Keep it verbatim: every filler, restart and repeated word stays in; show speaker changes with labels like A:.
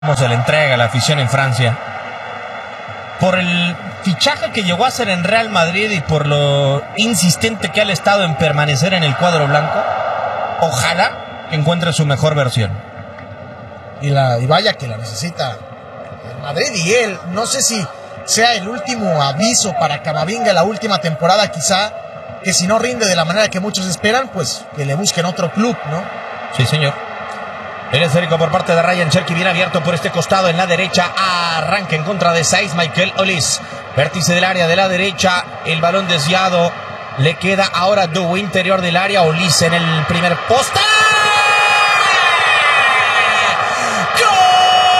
A: cómo se le entrega a la afición en Francia. Por el fichaje que llegó a hacer en Real Madrid y por lo insistente que ha estado en permanecer en el cuadro blanco, ojalá que encuentre su mejor versión.
B: Y, la, y vaya que la necesita el Madrid y él. No sé si sea el último aviso para Camavinga, la última temporada quizá, que si no rinde de la manera que muchos esperan, pues que le busquen otro club, ¿no?
A: Sí, señor. El esférico por parte de Ryan Cherki, bien abierto por este costado en la derecha. Arranca en contra de Saiz Michael Olise. Vértice del área de la derecha. El balón desviado. Le queda ahora Dou, interior del área. Olise en el primer poste.